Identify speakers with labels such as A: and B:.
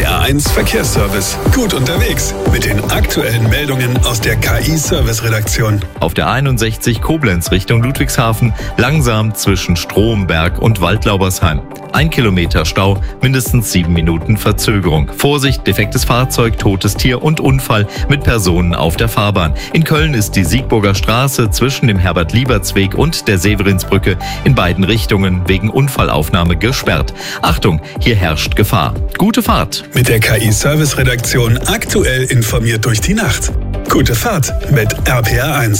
A: RPR1 Verkehrsservice. Gut unterwegs mit den aktuellen Meldungen aus der KI-Service-Redaktion.
B: Auf der 61 Koblenz Richtung Ludwigshafen langsam zwischen Stromberg und Waldlaubersheim. 1 Kilometer Stau, mindestens 7 Minuten Verzögerung. Vorsicht, defektes Fahrzeug, totes Tier und Unfall mit Personen auf der Fahrbahn. In Köln ist die Siegburger Straße zwischen dem Herbert-Lieberts-Weg und der Severinsbrücke in beiden Richtungen wegen Unfallaufnahme gesperrt. Achtung, hier herrscht Gefahr. Gute Fahrt.
A: Mit der KI-Service-Redaktion aktuell informiert durch die Nacht. Gute Fahrt mit RPR1.